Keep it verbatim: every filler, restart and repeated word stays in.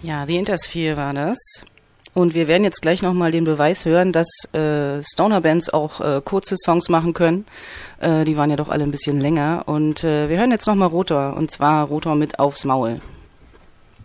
Ja, The Intersphere war das. Und wir werden jetzt gleich nochmal den Beweis hören, dass äh, Stoner-Bands auch äh, kurze Songs machen können. Äh, die waren ja doch alle ein bisschen länger. Und äh, wir hören jetzt nochmal Rotor, und zwar Rotor mit Aufs Maul.